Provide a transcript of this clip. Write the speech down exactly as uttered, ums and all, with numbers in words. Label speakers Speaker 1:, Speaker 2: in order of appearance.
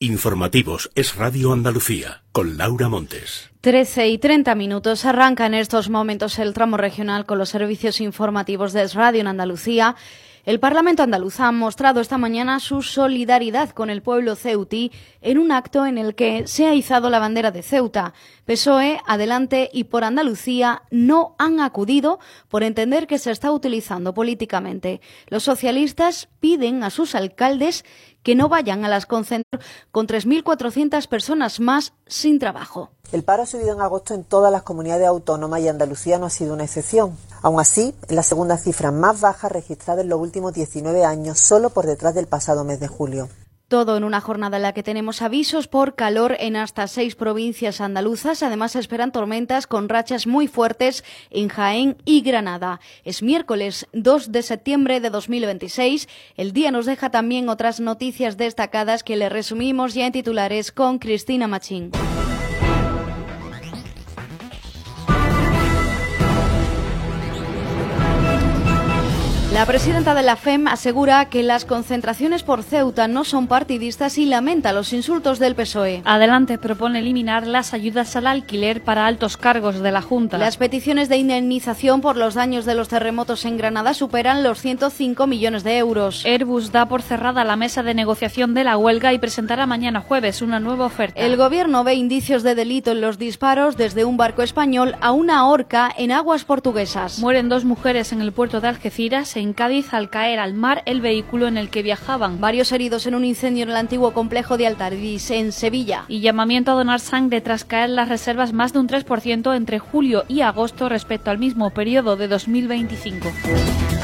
Speaker 1: Informativos Es Radio Andalucía, con Laura Montes.
Speaker 2: trece y treinta minutos. Arranca en estos momentos el tramo regional con los servicios informativos de Es Radio en Andalucía. El Parlamento andaluz ha mostrado esta mañana su solidaridad con el pueblo ceutí en un acto en el que se ha izado la bandera de Ceuta. P S O E, Adelante y Por Andalucía no han acudido por entender que se está utilizando políticamente. Los socialistas piden a sus alcaldes que no vayan a las concentraciones con tres mil cuatrocientas personas más sin trabajo.
Speaker 3: El paro ha subido en agosto en todas las comunidades autónomas y Andalucía no ha sido una excepción. Aún así, es la segunda cifra más baja registrada en los últimos diecinueve años, solo por detrás del pasado mes de julio.
Speaker 2: Todo en una jornada en la que tenemos avisos por calor en hasta seis provincias andaluzas. Además, se esperan tormentas con rachas muy fuertes en Jaén y Granada. Es miércoles dos de septiembre de dos mil veintiséis. El día nos deja también otras noticias destacadas que le resumimos ya en titulares con Cristina Machín. La presidenta de la F E M asegura que las concentraciones por Ceuta no son partidistas y lamenta los insultos del P S O E.
Speaker 4: Adelante propone eliminar las ayudas al alquiler para altos cargos de la Junta.
Speaker 2: Las peticiones de indemnización por los daños de los terremotos en Granada superan los ciento cinco millones de euros.
Speaker 4: Airbus da por cerrada la mesa de negociación de la huelga y presentará mañana jueves una nueva oferta.
Speaker 2: El gobierno ve indicios de delito en los disparos desde un barco español a una horca en aguas portuguesas.
Speaker 4: Mueren dos mujeres en el puerto de Algeciras, en Cádiz, al caer al mar el vehículo en el que viajaban.
Speaker 2: Varios heridos en un incendio en el antiguo complejo de Altardis, en Sevilla.
Speaker 4: Y llamamiento a donar sangre tras caer las reservas más de un tres por ciento entre julio y agosto respecto al mismo periodo de dos mil veinticinco.